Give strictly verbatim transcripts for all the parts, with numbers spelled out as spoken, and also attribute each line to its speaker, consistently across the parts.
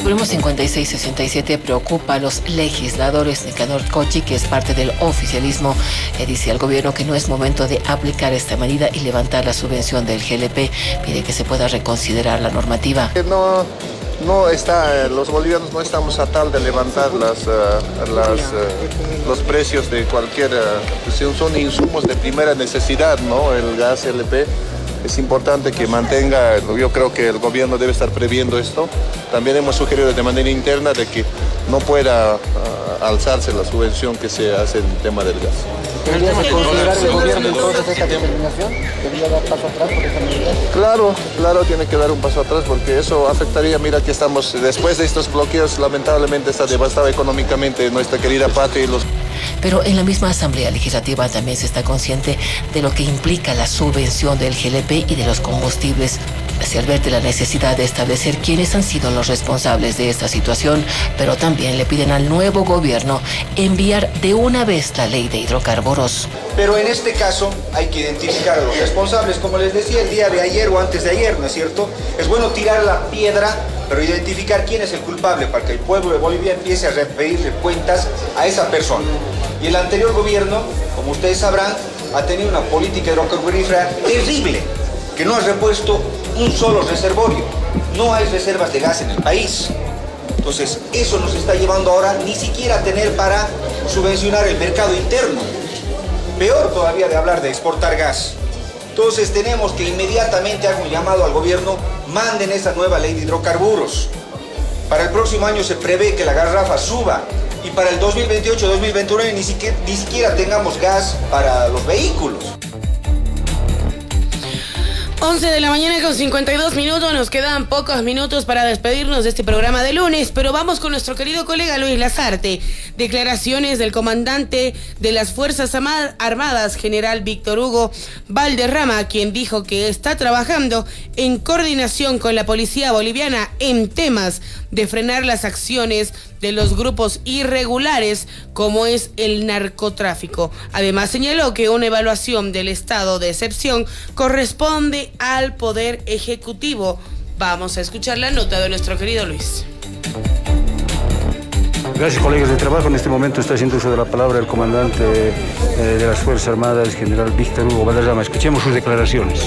Speaker 1: Supremo cincuenta y seis sesenta y siete preocupa a los legisladores. Nicanor Cochi, que es parte del oficialismo, eh, dice al gobierno que no es momento de aplicar esta medida y levantar la subvención del G L P. Pide que se pueda reconsiderar la normativa.
Speaker 2: No, no está, los bolivianos no estamos a tal de levantar las, uh, las, uh, los precios de cualquier, uh, son insumos de primera necesidad, ¿no? El gas L P. Es importante que mantenga, yo creo que el gobierno debe estar previendo esto. También hemos sugerido de manera interna de que no pueda uh, alzarse la subvención que se hace en el tema del gas.
Speaker 3: ¿Debería considerar el gobierno entonces esta determinación? ¿Debería dar paso atrás por esta medida?
Speaker 2: Claro, claro, tiene que dar un paso atrás porque eso afectaría, mira que estamos, después de estos bloqueos, lamentablemente está devastada económicamente nuestra querida patria y los...
Speaker 1: Pero en la misma Asamblea Legislativa también se está consciente de lo que implica la subvención del G L P y de los combustibles. Se advierte la necesidad de establecer quiénes han sido los responsables de esta situación, pero también le piden al nuevo gobierno enviar de una vez la ley de hidrocarburos.
Speaker 4: Pero en este caso hay que identificar a los responsables, como les decía el día de ayer o antes de ayer, ¿no es cierto? Es bueno tirar la piedra, pero identificar quién es el culpable para que el pueblo de Bolivia empiece a pedirle cuentas a esa persona. Y el anterior gobierno, como ustedes sabrán, ha tenido una política hidrocarburífera terrible, que no ha repuesto un solo reservorio. No hay reservas de gas en el país. Entonces, eso nos está llevando ahora ni siquiera a tener para subvencionar el mercado interno. Peor todavía de hablar de exportar gas. Entonces, tenemos que inmediatamente hacer un llamado al gobierno, manden esa nueva ley de hidrocarburos. Para el próximo año se prevé que la garrafa suba y para el dos mil veintiocho dos mil veintinueve ni siquiera, ni siquiera tengamos gas para los vehículos.
Speaker 5: once de la mañana con cincuenta y dos minutos, nos quedan pocos minutos para despedirnos de este programa de lunes, pero vamos con nuestro querido colega Luis Lazarte. Declaraciones del comandante de las Fuerzas Armadas, general Víctor Hugo Valderrama, quien dijo que está trabajando en coordinación con la policía boliviana en temas de frenar las acciones de los grupos irregulares como es el narcotráfico. Además señaló que una evaluación del estado de excepción corresponde al Poder Ejecutivo. Vamos a escuchar la nota de nuestro querido Luis.
Speaker 6: Gracias, colegas de trabajo. En este momento está haciendo uso de la palabra el comandante eh, de las Fuerzas Armadas, general Víctor Hugo Valderrama. Escuchemos sus declaraciones.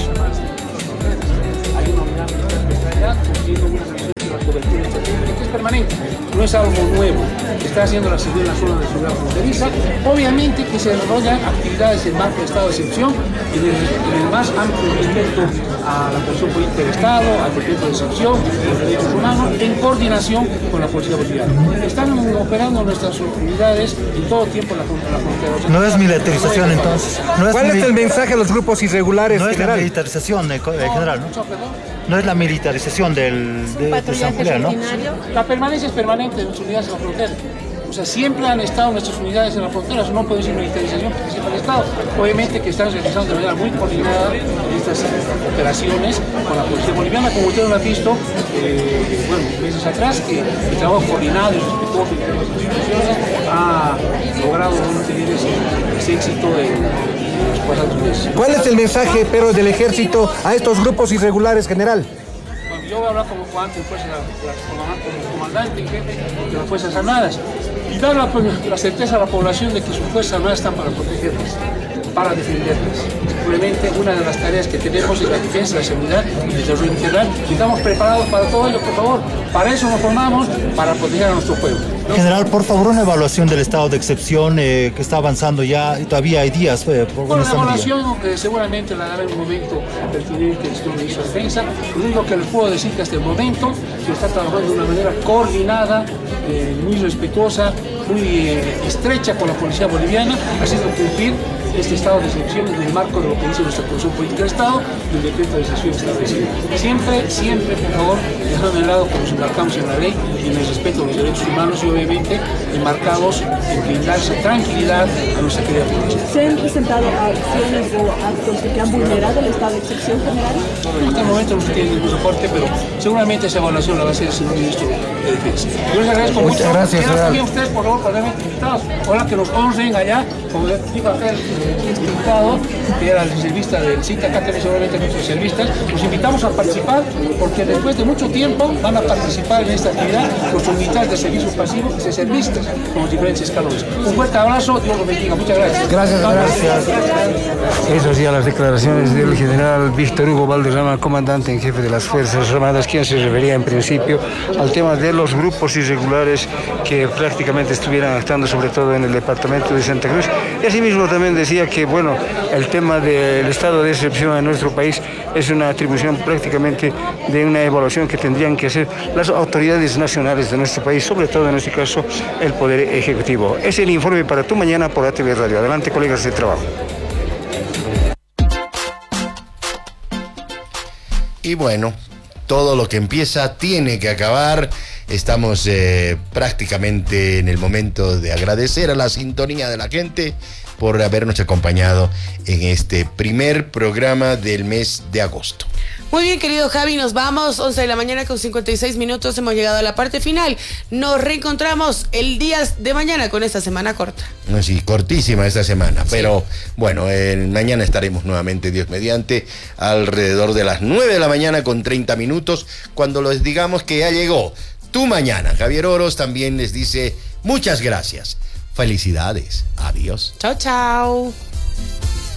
Speaker 7: Permanente, no es algo nuevo, está haciendo la seguridad en la zona de ciudad fronteriza. Obviamente que se desarrollan actividades en marco de estado de excepción en el, en el más amplio respeto a la posición política del Estado, al respeto de excepción, a los derechos humanos, en coordinación con la policía boliviana. Están operando nuestras unidades en todo tiempo en la, la frontera.
Speaker 8: No es militarización entonces. No es
Speaker 3: ¿Cuál es
Speaker 8: mil...
Speaker 3: el mensaje a los grupos irregulares,
Speaker 8: no
Speaker 3: general?
Speaker 8: Es la militarización, eh, general, ¿no? No es la militarización del, de, de Asamblea, ¿no?
Speaker 7: La permanencia es permanente de nuestras unidades en la frontera. O sea, siempre han estado nuestras unidades en la frontera, eso no puede ser militarización porque siempre han estado. Obviamente que están realizando de manera muy coordinada estas operaciones con la policía boliviana, como ustedes lo han visto, eh, bueno, meses atrás, que el trabajo coordinado y respetuoso entre las instituciones ha logrado tener ese, ese éxito en
Speaker 3: ¿Cuál es el mensaje, pero, del ejército a estos grupos irregulares, general?
Speaker 7: Bueno, yo voy a hablar como antes, pues, la, la, como comandante en jefe de las Fuerzas Armadas y dar la, la certeza a la población de que sus Fuerzas Armadas están para protegerlas, para defenderlas. Obviamente, una de las tareas que tenemos es la defensa, la seguridad y el desarrollo integral. Y estamos preparados para todo ello, por favor. Para eso nos formamos, para proteger a nuestro pueblo, ¿no?
Speaker 8: General, por favor, una evaluación del estado de excepción eh, que está avanzando ya, y todavía hay días. Eh, por
Speaker 7: bueno, la evaluación eh, seguramente la dará en un momento pertinente el señor ministro de Defensa. Lo único que les puedo decir que hasta el momento se está trabajando de una manera coordinada, eh, muy respetuosa, muy eh, estrecha con la policía boliviana, haciendo cumplir este estado de excepción en el marco de lo que dice nuestra Constitución Política del Estado y el decreto de excepción establecido. Siempre, siempre, por favor, dejando de lado que nos embarcamos en la ley y en el respeto a los derechos humanos y obviamente enmarcados en brindar esa tranquilidad a nuestra querida población.
Speaker 9: ¿Se han presentado acciones o actos que han vulnerado el estado de excepción, general?
Speaker 7: Hasta el momento no se tiene ningún reporte, pero seguramente esa evaluación la va a hacer el señor ministro de Defensa. Yo les agradezco mucho.
Speaker 3: Muchas gracias,
Speaker 7: también a ustedes, por favor, por haberme invitados. Ahora que nos honren allá, como dijo acá el eh, Pintado, que era el reservista del C I T, acá tenemos seguramente muchos reservistas. Los invitamos a participar porque después de mucho tiempo van a participar en esta actividad los unidades de servicios pasivos y reservistas con los diferentes escalones. Un fuerte abrazo, Dios los bendiga. Muchas gracias.
Speaker 3: Gracias, gracias.
Speaker 6: Esas ya las declaraciones del general Víctor Hugo Valderrama, comandante en jefe de las Fuerzas Armadas, quien se refería en principio al tema de los grupos irregulares que prácticamente estuvieran actuando sobre todo en el departamento de Santa Cruz. Y asimismo también decía que, bueno, el tema del estado de excepción en nuestro país es una atribución prácticamente de una evaluación que tendrían que hacer las autoridades nacionales de nuestro país, sobre todo en este caso el Poder Ejecutivo. Es el informe para Tu Mañana por A T V Radio. Adelante, colegas de trabajo.
Speaker 10: Y bueno, todo lo que empieza tiene que acabar. Estamos eh, prácticamente en el momento de agradecer a la sintonía de la gente por habernos acompañado en este primer programa del mes de agosto.
Speaker 5: Muy bien, querido Javi, nos vamos, once de la mañana con cincuenta y seis minutos, hemos llegado a la parte final. Nos reencontramos el día de mañana con esta semana corta.
Speaker 10: Sí, cortísima esta semana, sí. Pero bueno, eh, mañana estaremos nuevamente, Dios mediante, alrededor de las nueve de la mañana con treinta minutos, cuando les digamos que ya llegó Tu Mañana. Javier Oros también les dice muchas gracias. Felicidades. Adiós.
Speaker 5: Chao, chao.